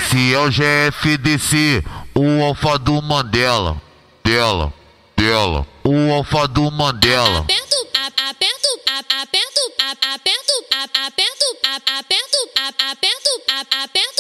Esse é o GFDC, o alfa do Mandela. O alfa do Mandela. Aperto, aperto, aperto, aperto, aperto, aperto, aperto, aperto, aperto.